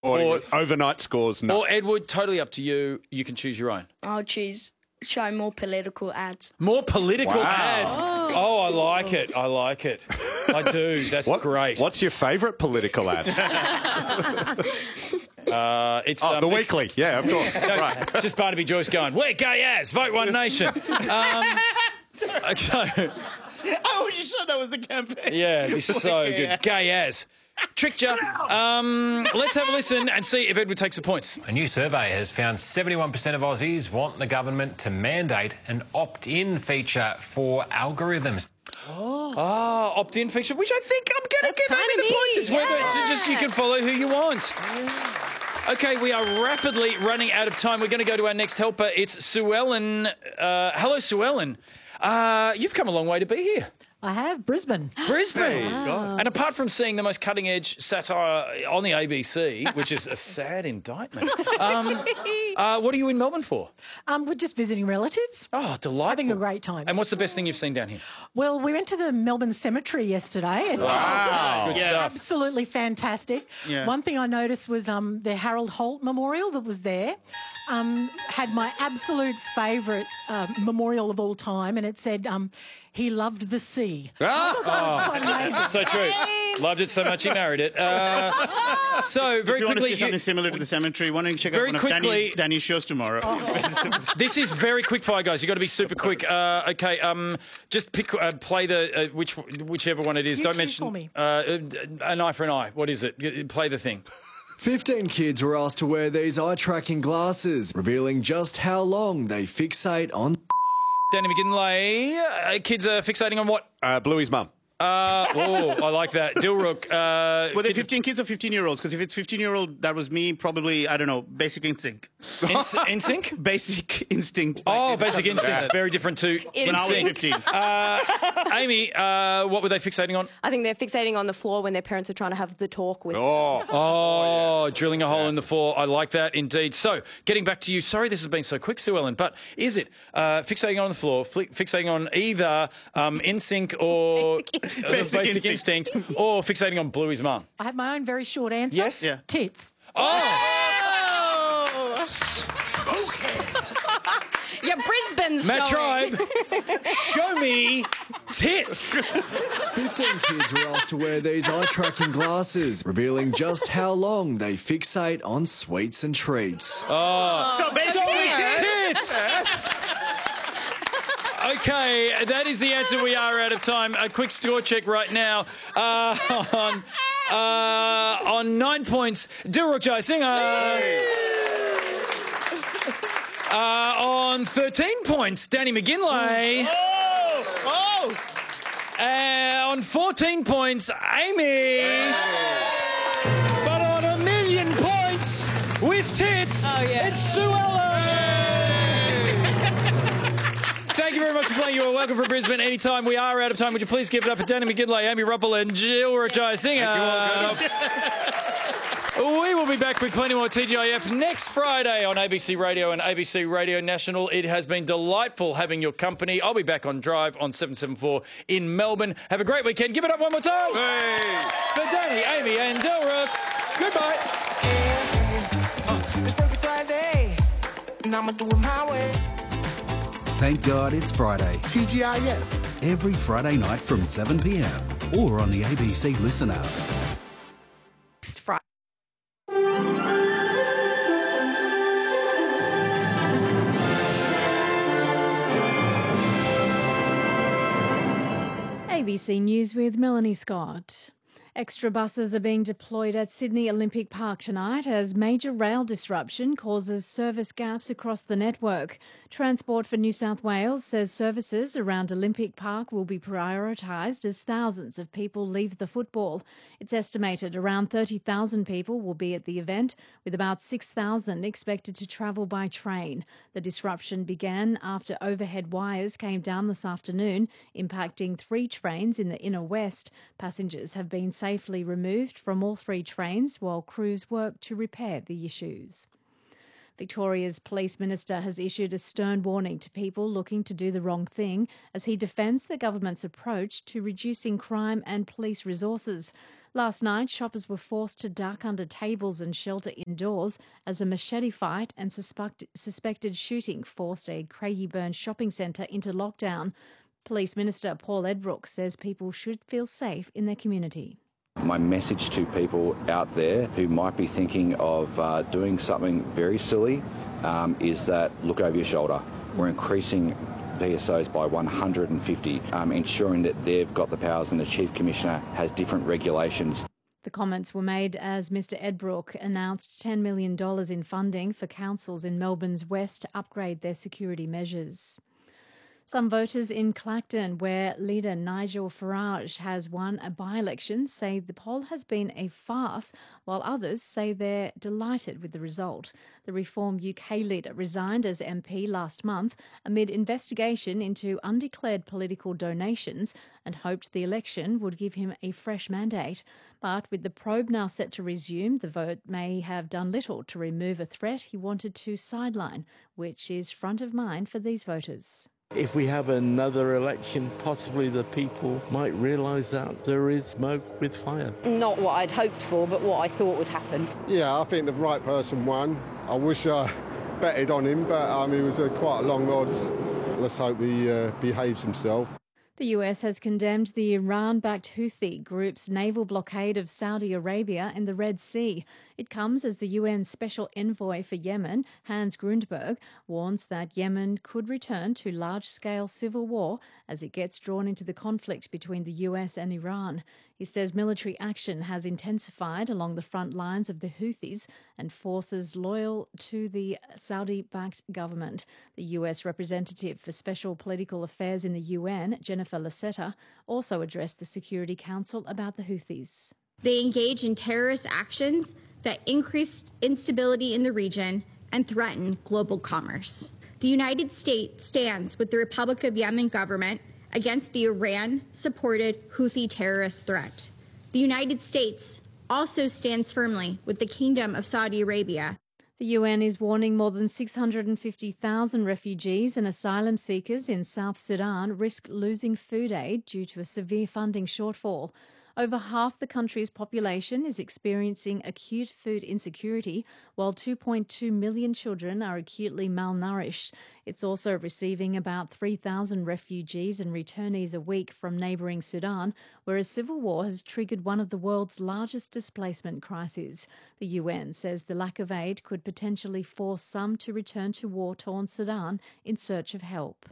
Or overnight scores, no. Or Edward, totally up to you. You can choose your own. I'll choose show more political ads. More political Wow. ads. Oh, I like it. I like it. I do. That's great. What's your favourite political ad? It's The Weekly. Yeah, of course. Right. Just Barnaby Joyce going, we're gay as, vote One Nation. Okay. I was just sure that was the campaign. Yeah, it'd be so good. Gay as. Tricked you. Let's have a listen and see if Edward takes the points. A new survey has found 71% of Aussies want the government to mandate an opt-in feature for algorithms. Opt-in feature, which I think I'm going to give kinda Amy the points. neat, It's whether it's just you can follow who you want. Okay, we are rapidly running out of time. We're going to go to our next helper. It's Sue Ellen. Hello, Sue Ellen. You've come a long way to be here. I have Brisbane. Brisbane. And apart from seeing the most cutting-edge satire on the ABC, which is a sad indictment, what are you in Melbourne for? We're just visiting relatives. Oh, delightful. Having a great time. And what's the best thing you've seen down here? Well, we went to the Melbourne Cemetery yesterday. Wow. Good stuff. Absolutely fantastic. Yeah. One thing I noticed was the Harold Holt Memorial that was there had my absolute favourite memorial of all time, and it said he loved the sea. I thought that was quite amazing. So true. Loved it so much he married it. So very If you want to quickly, see something similar to the cemetery, why don't you check out Very one quickly- of Danny's shows tomorrow? this is very quick fire, guys. You've got to be super quick. Okay, just pick, play the whichever one it is. You Don't choose mention for me. an eye for an eye. What is it? Play the thing. 15 kids were asked to wear these eye-tracking glasses, revealing just how long they fixate on... Danny McGinlay. Kids are fixating on what? Bluey's mum. I like that. Dilrook. Were they 15 kids or 15-year-olds? Because if it's 15-year-old, that was me, probably, I don't know, Basic Instinct. In sync? Basic Instinct. Oh, Basic Instinct. Very different to When I was NSYNC. 15. Amy, what were they fixating on? I think they're fixating on the floor when their parents are trying to have the talk with. Drilling a hole in the floor. I like that indeed. So, getting back to you. Sorry this has been so quick, Sue Ellen, but is it fixating on the floor, fixating on either NSYNC or Basic Instinct, or fixating on Bluey's mum? I have my own very short answer. Yes? Yeah. Tits. Yeah, Brisbane's Matt showing. Tribe, show me tits. 15 kids were asked to wear these eye-tracking glasses, revealing just how long they fixate on sweets and treats. So basically, Tits. Okay, that is the answer. We are out of time. A quick score check right now. On 9 points, Dilruk Jayasinha. On 13 points, Danny McGinlay. On 14 points, Amy. But on 1,000,000 points with tits, it's Sue Ellen. Thank you very much for playing. You are welcome from Brisbane anytime. We are out of time. Would you please give it up for Danny McGinlay, Amy Ruppel and Jill Rajaya-Singer. We will be back with plenty more TGIF next Friday on ABC Radio and ABC Radio National. It has been delightful having your company. I'll be back on Drive on 774 in Melbourne. Have a great weekend. Give it up one more time. Hey. For Danny, Amy and Dilruk. Goodbye. It's Freaky Friday, and I'ma do it my way. Thank God it's Friday. TGIF. Every Friday night from 7 p.m. or on the ABC Listen app. Next Friday. ABC News with Melanie Scott. Extra buses are being deployed at Sydney Olympic Park tonight as major rail disruption causes service gaps across the network. Transport for New South Wales says services around Olympic Park will be prioritised as thousands of people leave the football. It's estimated around 30,000 people will be at the event, with about 6,000 expected to travel by train. The disruption began after overhead wires came down this afternoon, impacting 3 trains in the inner west. Passengers have been safely removed from all 3 trains while crews work to repair the issues. Victoria's Police Minister has issued a stern warning to people looking to do the wrong thing as he defends the government's approach to reducing crime and police resources. Last night, shoppers were forced to duck under tables and shelter indoors as a machete fight and suspected shooting forced a Craigieburn shopping centre into lockdown. Police Minister Paul Edbrook says people should feel safe in their community. My message to people out there who might be thinking of doing something very silly is that look over your shoulder. We're increasing PSOs by 150, ensuring that they've got the powers and the Chief Commissioner has different regulations. The comments were made as Mr Edbrook announced $10 million in funding for councils in Melbourne's west to upgrade their security measures. Some voters in Clacton, where leader Nigel Farage has won a by-election, say the poll has been a farce, while others say they're delighted with the result. The Reform UK leader resigned as MP last month amid investigation into undeclared political donations and hoped the election would give him a fresh mandate. But with the probe now set to resume, the vote may have done little to remove a threat he wanted to sideline, which is front of mind for these voters. If we have another election, possibly the people might realise that there is smoke with fire. Not what I'd hoped for, but what I thought would happen. Yeah, I think the right person won. I wish I betted on him, but it was quite a long odds. Let's hope he behaves himself. The US has condemned the Iran-backed Houthi group's naval blockade of Saudi Arabia in the Red Sea. It comes as the UN Special Envoy for Yemen, Hans Grundberg, warns that Yemen could return to large-scale civil war as it gets drawn into the conflict between the US and Iran. He says military action has intensified along the front lines of the Houthis and forces loyal to the Saudi-backed government. The US representative for Special Political Affairs in the UN, Jennifer Lasetta, also addressed the Security Council about the Houthis. They engage in terrorist actions that increase instability in the region and threaten global commerce. The United States stands with the Republic of Yemen government against the Iran-supported Houthi terrorist threat. The United States also stands firmly with the Kingdom of Saudi Arabia. The UN is warning more than 650,000 refugees and asylum seekers in South Sudan risk losing food aid due to a severe funding shortfall. Over half the country's population is experiencing acute food insecurity, while 2.2 million children are acutely malnourished. It's also receiving about 3,000 refugees and returnees a week from neighbouring Sudan, where a civil war has triggered one of the world's largest displacement crises. The UN says the lack of aid could potentially force some to return to war-torn Sudan in search of help.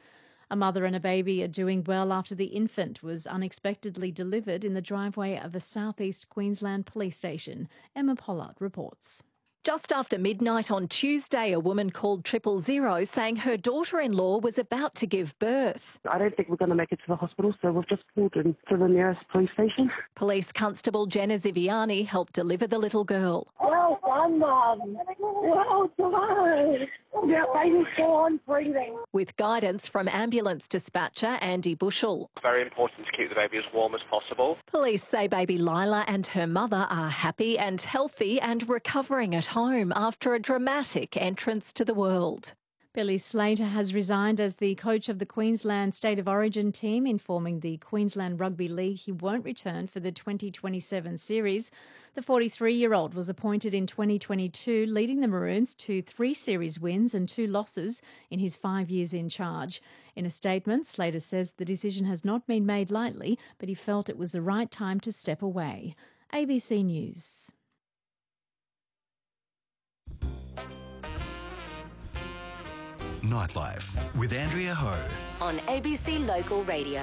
A mother and a baby are doing well after the infant was unexpectedly delivered in the driveway of a southeast Queensland police station. Emma Pollard reports. Just after midnight on Tuesday, a woman called 000 saying her daughter-in-law was about to give birth. I don't think we're going to make it to the hospital, so we've just pulled in to the nearest police station. Police Constable Jenna Ziviani helped deliver the little girl. Well done, Mum. Well done. Your baby's still on breathing. With guidance from ambulance dispatcher Andy Bushell. Very important to keep the baby as warm as possible. Police say baby Lila and her mother are happy and healthy and recovering at home after a dramatic entrance to the world. Billy Slater has resigned as the coach of the Queensland State of Origin team, informing the Queensland Rugby League he won't return for the 2027 series. The 43-year-old was appointed in 2022, leading the Maroons to 3 series wins and 2 losses in his 5 years in charge. In a statement, Slater says the decision has not been made lightly, but he felt it was the right time to step away. ABC News. Nightlife with Andrea Ho on ABC Local Radio.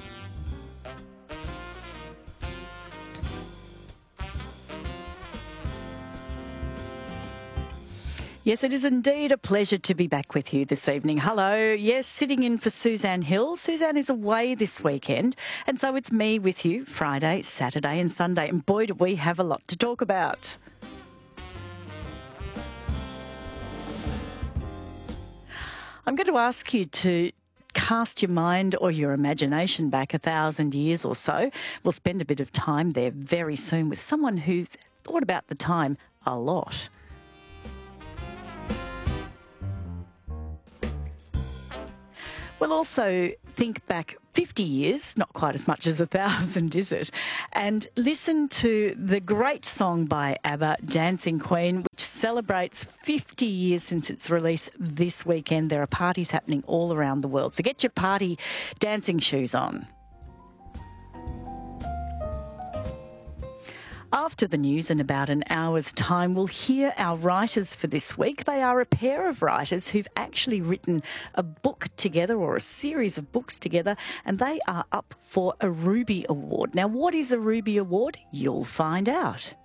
Yes, it is indeed a pleasure to be back with you this evening. Hello. Yes, sitting in for Suzanne Hill. Suzanne is away this weekend, and so it's me with you Friday, Saturday and Sunday. And boy, do we have a lot to talk about. I'm going to ask you to cast your mind or your imagination back 1,000 years or so. We'll spend a bit of time there very soon with someone who's thought about the time a lot. We'll also think back 50 years, not quite as much as 1,000, is it? And listen to the great song by ABBA, Dancing Queen, which celebrates 50 years since its release this weekend. There are parties happening all around the world, so get your party dancing shoes on. After the news in about an hour's time, we'll hear our writers for this week. They are a pair of writers who've actually written a book together, or a series of books together, and they are up for a Ruby Award. Now, what is a Ruby Award? You'll find out.